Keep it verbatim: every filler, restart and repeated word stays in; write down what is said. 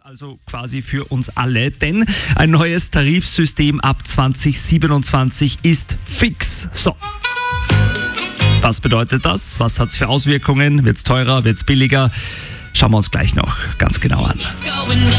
Also quasi für uns alle, denn ein neues Tarifsystem ab zwanzig siebenundzwanzig ist fix. So. Was bedeutet das? Was hat es für Auswirkungen? Wird es teurer? Wird es billiger? Schauen wir uns gleich noch ganz genau an.